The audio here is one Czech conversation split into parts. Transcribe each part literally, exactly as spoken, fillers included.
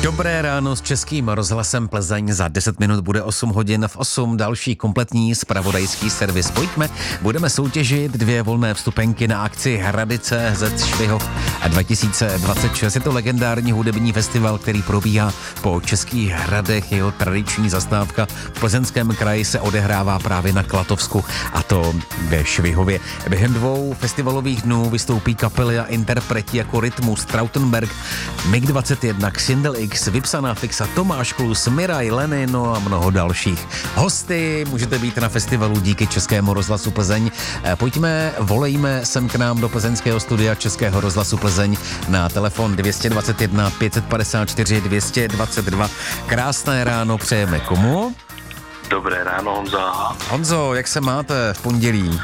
Dobré ráno s Českým rozhlasem Plzeň. Za deset minut bude osm hodin, v osm další kompletní zpravodajský servis. Pojďme, budeme soutěžit dvě volné vstupenky na akci Hrady tečka cé zet Švihov dva tisíce dvacet šest. Je to legendární hudební festival, který probíhá po Českých Hradech. Jeho tradiční zastávka v Plzeňském kraji se odehrává právě na Klatovsku, a to ve Švihově. Během dvou festivalových dnů vystoupí kapely a interpreti jako Rytmus, Trautenberg, mig dvacet jedna, Xindel X, Vypsaná fixa, Tomáš Klus, Miraj, Leny, no a mnoho dalších. Hosty můžete být na festivalu díky Českému rozhlasu Plzeň. Pojďme, volejme sem k nám do plzeňského studia Českého rozhlasu Plzeň na telefon dvě stě dvacet jedna pět padesát čtyři dvě stě dvacet dva. Krásné ráno přejeme komu? Dobré ráno, Honza. Honzo, jak se máte v pondělí?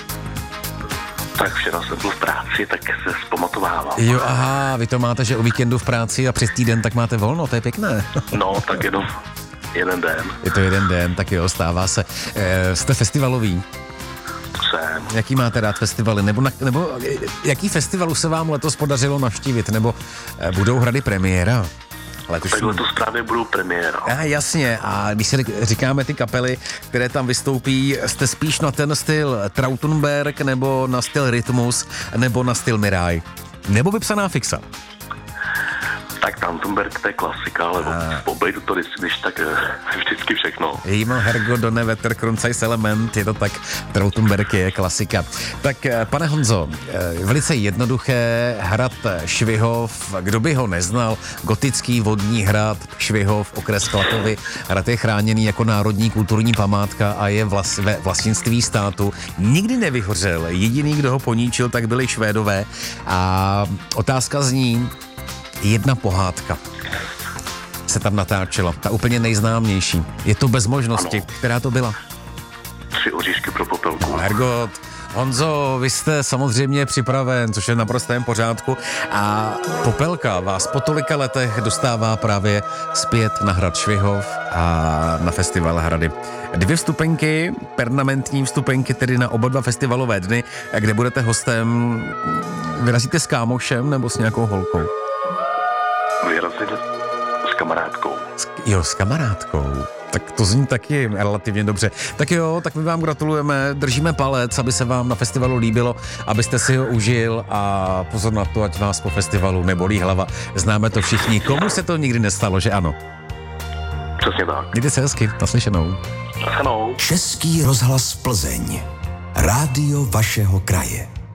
Tak včera jsem byl v práci, tak se zpamatovávám. Jo, aha, vy to máte, že o víkendu v práci a přes týden tak máte volno, to je pěkné. No, tak jenom jeden den. Je to jeden den, tak jo, stává se. E, jste festivalový? Jsem. Jaký máte rád festivaly? Nebo, na, nebo jaký festivalu se vám letos podařilo navštívit? Nebo e, budou Hrady premiéra? Tak letos právě budou premiéra. A jasně, a když si říkáme ty kapely, které tam vystoupí, jste spíš na ten styl Trautenberg, nebo na styl Rytmus, nebo na styl Miraj? Nebo Vypsaná fixa? Tak Trautenberg, to je klasika, ale obejdu to když tak vždycky všechno. Jima Hergo Done Vetter Kruncajs Element, je to tak, Trautenberg je klasika. Tak pane Honzo, velice jednoduché, hrad Švihov, kdo by ho neznal, gotický vodní hrad Švihov, okres Klatovy. Hrad je chráněný jako národní kulturní památka a je vlas, ve vlastnictví státu. Nikdy nevyhořel, jediný, kdo ho poníčil, tak byli Švédové. A otázka zní, jedna pohádka se tam natáčela, ta úplně nejznámější. Je to Bez možnosti, ano. Která to byla? Tři oříšky pro Popelku. No, Hergot, Honzo, vy jste samozřejmě připraven, což je v naprostém pořádku, a Popelka vás po tolika letech dostává právě zpět na hrad Švihov a na festival Hrady. Dvě vstupenky, permanentní vstupenky, tedy na oba dva festivalové dny, kde budete hostem. Vyrazíte s kámošem nebo s nějakou holkou? Vyrazit s kamarádkou. S, jo, s kamarádkou. Tak to zní taky relativně dobře. Tak jo, tak my vám gratulujeme, držíme palec, aby se vám na festivalu líbilo, abyste si ho užil, a pozor na to, ať vás po festivalu nebolí hlava. Známe to všichni. Komu se to nikdy nestalo, že ano? Přesně tak. Mějte se hezky, naslyšenou. Naslyšenou. Český rozhlas Plzeň. Rádio vašeho kraje.